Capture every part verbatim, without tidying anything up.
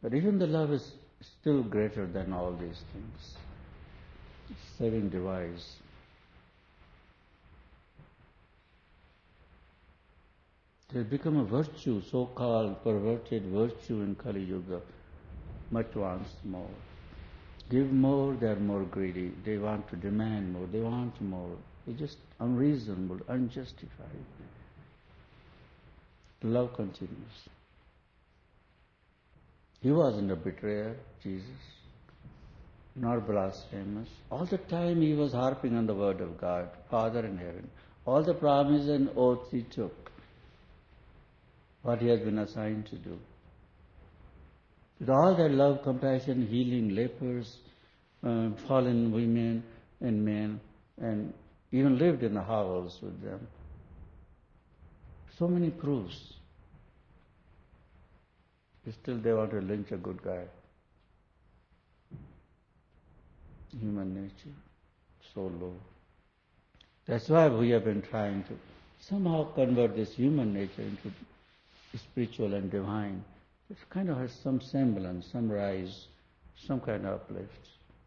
But even the love is still greater than all these things. Saving device. It has become a virtue, so-called perverted virtue in Kali Yuga. Much wants more. Give more, they are more greedy. They want to demand more. They want more. It's just unreasonable, unjustified. Love continues. He wasn't a betrayer, Jesus, nor blasphemous. All the time he was harping on the word of God, Father in heaven. All the promises and oaths he took, what he has been assigned to do. With all that love, compassion, healing lepers, uh, fallen women and men, and even lived in the hovels with them. So many proofs. Still they want to lynch a good guy. Human nature, so low. That's why we have been trying to somehow convert this human nature into spiritual and divine. It kind of has some semblance, some rise, some kind of uplift.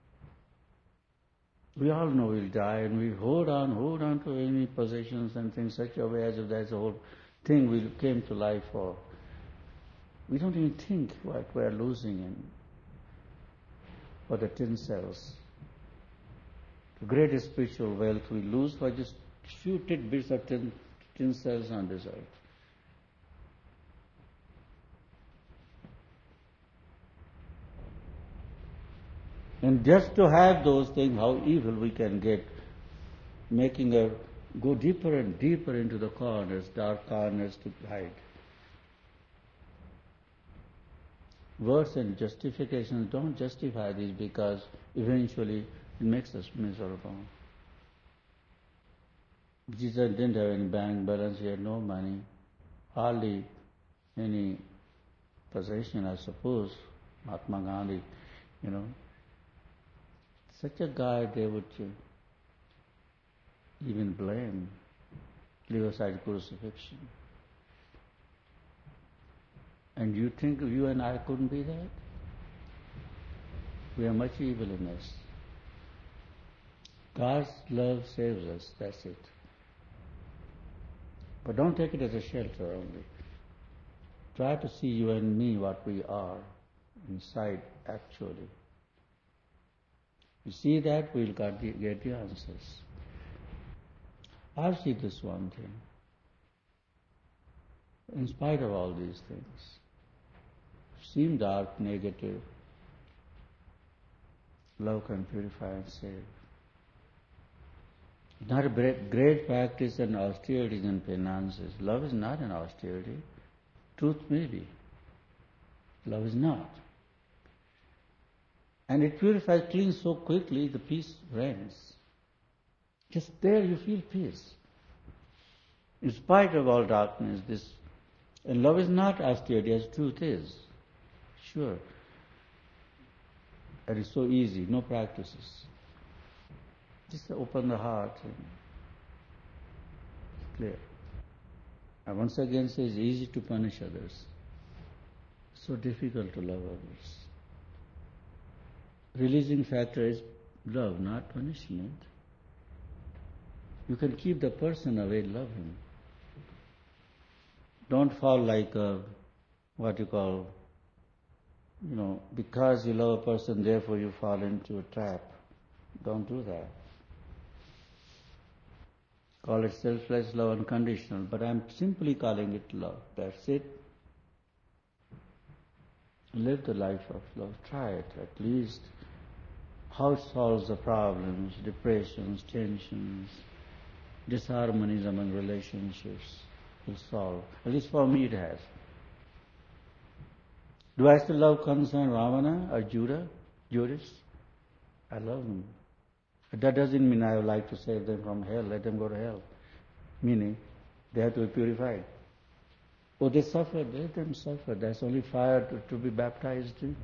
We all know we'll die, and we hold on, hold on to any possessions and things such a way as if that's the whole thing we came to life for. We don't even think what we're losing in for the tin cells. The greatest spiritual wealth we lose for just few tidbits of tin, tin cells on this earth. And just to have those things, how evil we can get, making her go deeper and deeper into the corners, dark corners to hide. Words and justifications don't justify these because eventually it makes us miserable. Jesus didn't have any bank balance, he had no money, hardly any possession, I suppose. Mahatma Gandhi, you know. Such a guy they would even blame, leave aside crucifixion. And you think you and I couldn't be that? We are much evil in us. God's love saves us, that's it. But don't take it as a shelter only. Try to see you and me what we are inside actually. You see that, we'll get the, get the answers. I see this one thing. In spite of all these things, seem dark, negative, love can purify and save. Not a great practice and austerities and penances. Love is not an austerity. Truth may be. Love is not. And it purifies, cleans so quickly, the peace reigns. Just there you feel peace. In spite of all darkness, this, and love is not austerity as truth is. Sure. And it's so easy, no practices. Just open the heart and it's clear. I once again say it's easy to punish others. So difficult to love others. Releasing factor is love, not punishment. You can keep the person away, love him. Don't fall like a, what you call, you know, because you love a person, therefore you fall into a trap. Don't do that. Call it selfless love, unconditional, but I'm simply calling it love. That's it. Live the life of love. Try it at least. How it solves the problems, depressions, tensions, disharmonies among relationships will solve. At least for me it has. Do I still love Kansa, Ravana, or Judah, Judas? I love them. But that doesn't mean I would like to save them from hell, let them go to hell. Meaning, they have to be purified. Oh, they suffered, let them suffer. That's only fire to, to be baptized in.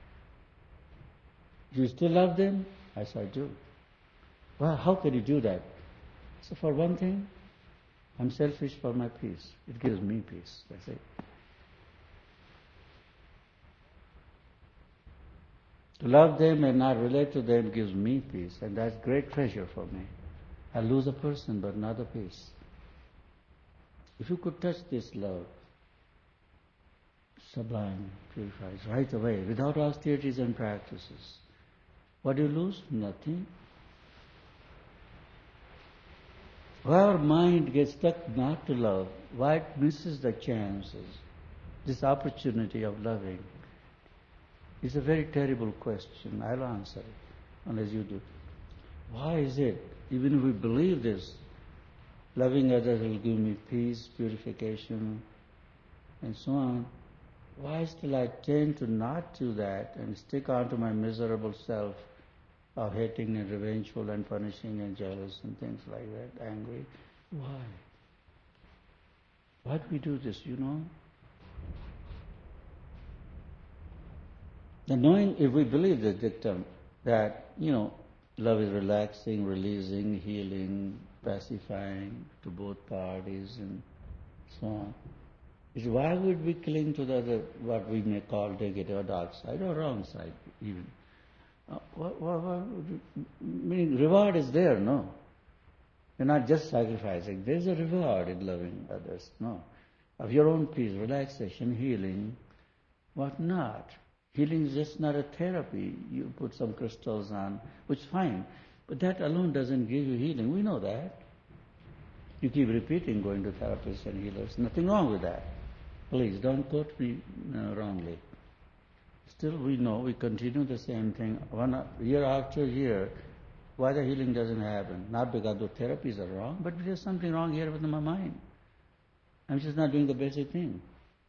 Do you still love them? Yes, I do. Well, how can you do that? So for one thing, I'm selfish for my peace. It gives me peace. That's it. To love them and not relate to them gives me peace, and that's great treasure for me. I lose a person, but not a peace. If you could touch this love, sublime, purifies right away, without austerities and practices, what do you lose? Nothing. Why our mind gets stuck not to love? Why it misses the chances, this opportunity of loving? It's a very terrible question. I'll answer it, unless you do. Why is it, even if we believe this, loving others will give me peace, purification, and so on, why still I tend to not do that and stick on to my miserable self of hating and revengeful and punishing and jealous and things like that, angry? Why? Why do we do this, you know? And knowing, if we believe the dictum that, you know, love is relaxing, releasing, healing, pacifying to both parties and so on, is why would we cling to the other, what we may call negative or dark side or wrong side even? Uh, what, what, what, meaning reward is there, no? You're not just sacrificing. There's a reward in loving others, no? Of your own peace, relaxation, healing, what not? Healing is just not a therapy. You put some crystals on, which is fine. But that alone doesn't give you healing. We know that. You keep repeating going to therapists and healers. Nothing wrong with that. Please, don't quote me uh, wrongly. Still, we know, we continue the same thing one year after year. Why the healing doesn't happen? Not because the therapies are wrong, but there's something wrong here with my mind. I'm just not doing the basic thing.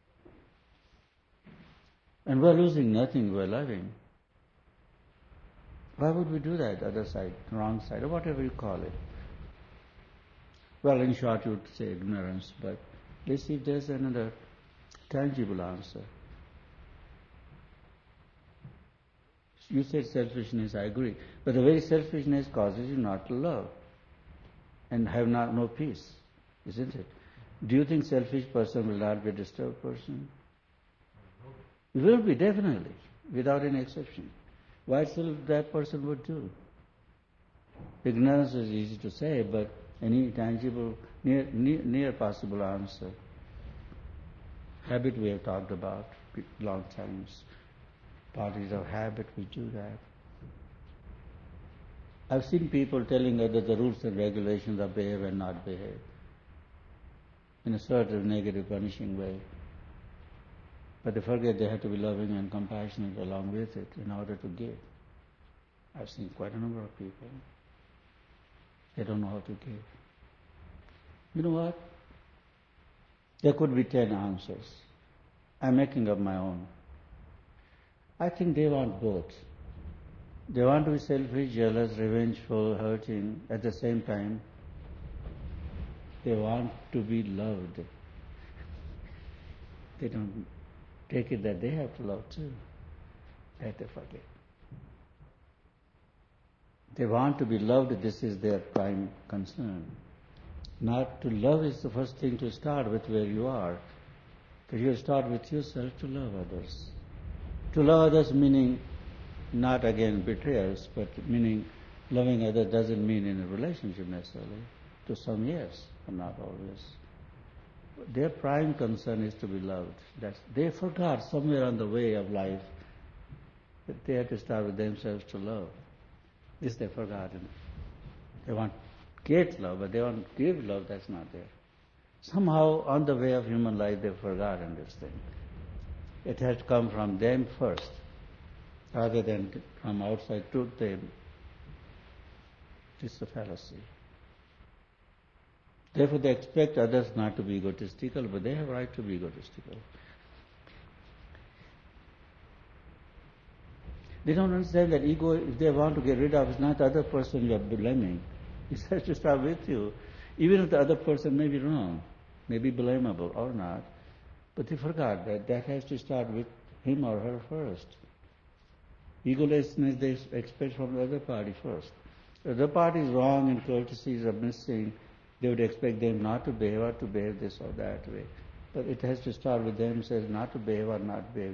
And we're losing nothing, we're loving. Why would we do that, other side, wrong side, or whatever you call it? Well, in short, you would say ignorance, but let's see if there's another tangible answer. You said selfishness, I agree. But the very selfishness causes you not to love and have not no peace, isn't it? Do you think selfish person will not be a disturbed person? It will be, definitely, without any exception. Why still that person would do? Ignorance is easy to say, but any tangible, near, near, near possible answer. Habit we have talked about long times. Parties of habit, we do that. I've seen people telling others the rules and regulations of behave and not behave in a sort of negative, punishing way. But they forget they have to be loving and compassionate along with it in order to give. I've seen quite a number of people. They don't know how to give. You know what? There could be ten answers. I'm making up my own. I think they want both. They want to be selfish, jealous, revengeful, hurting. At the same time, they want to be loved. They don't take it that they have to love too. That they forget. They want to be loved, this is their prime concern. Not to love is the first thing to start with where you are. So you start with yourself to love others. To love others meaning not again betrayers, but meaning loving others doesn't mean in a relationship necessarily. To some, yes, but not always. Their prime concern is to be loved. That's, they forgot somewhere on the way of life that they have to start with themselves to love. This they've forgotten. They want to get love, but they want to give love, that's not there. Somehow on the way of human life they've forgotten this thing. It has to come from them first, rather than from outside to them. It's a fallacy. Therefore they expect others not to be egotistical, but they have a right to be egotistical. They don't understand that ego, if they want to get rid of, it's not the other person you are blaming. It has to start with you. Even if the other person may be wrong, may be blamable or not, but they forgot that that has to start with him or her first. Egolessness they expect from the other party first. If the other party is wrong and courtesies are missing, they would expect them not to behave or to behave this or that way. But it has to start with themselves not to behave or not behave.